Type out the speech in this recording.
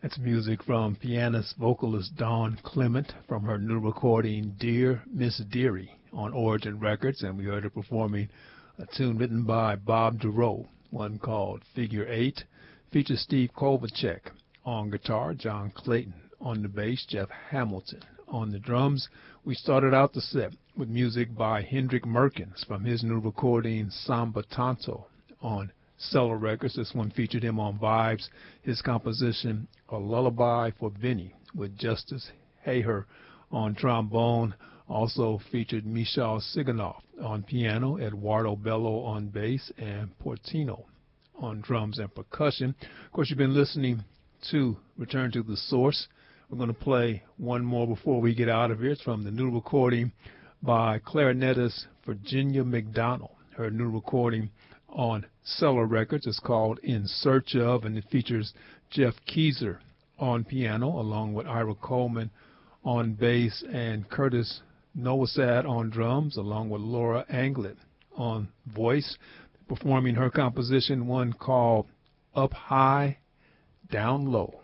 That's music from pianist vocalist Dawn Clement from her new recording Dear Miss Dearie on Origin Records, and we heard her performing a tune written by Bob Duro, one called Figure 8. Features Steve Kovacek on guitar, John Clayton on the bass, Jeff Hamilton on the drums. We started out the set with music by Hendrik Merkens from his new recording Samba Tanto on Cellar Records. This one featured him on Vibes. His composition, A Lullaby for Vinny, with Justice Haher on trombone. Also featured Michal Siganov on piano, Eduardo Bello on bass, and Portino on drums and percussion. Of course, you've been listening to Return to the Source. We're going to play one more before we get out of here. It's from the new recording by clarinetist Virginia McDonald. Her new recording on Cellar Records is called In Search Of, and it features Jeff Keezer on piano, along with Ira Coleman on bass and Curtis Nowosad on drums, along with Laura Anglet on voice, performing her composition, one called Up High, Down Low.